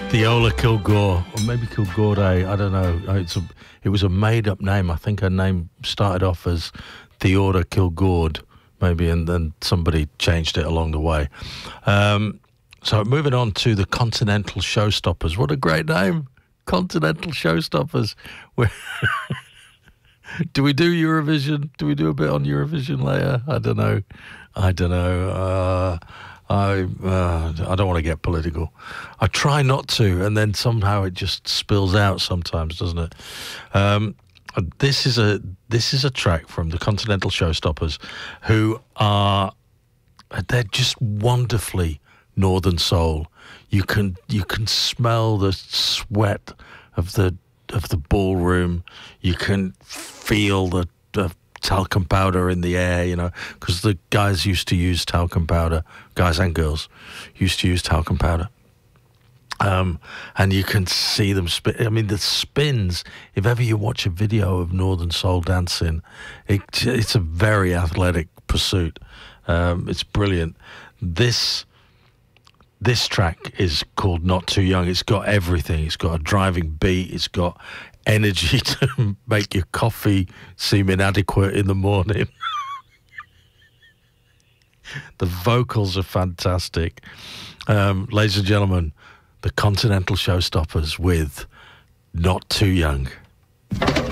The Ola Kilgore, or maybe Kilgore, I don't know. It was a made-up name. I think her name started off as Theodora Kilgore, maybe, and then somebody changed it along the way. So moving on to the Continental Showstoppers. What a great name, Continental Showstoppers. Do we do Eurovision? Do we do a bit on Eurovision later? I don't know. I don't want to get political. I try not to, and then somehow it just spills out sometimes, doesn't it? This is a track from the Continental Showstoppers, they're just wonderfully Northern Soul. You can smell the sweat of the ballroom. You can feel the talcum powder in the air, you know, because the guys used to use talcum powder. Guys and girls used to use talcum powder. And you can see them spin. I mean, the spins, if ever you watch a video of Northern Soul dancing, it's a very athletic pursuit. It's brilliant. This track is called Not Too Young. It's got everything. It's got a driving beat. It's got energy to make your coffee seem inadequate in the morning. The vocals are fantastic. Ladies and gentlemen, the Continental Showstoppers with Not Too Young.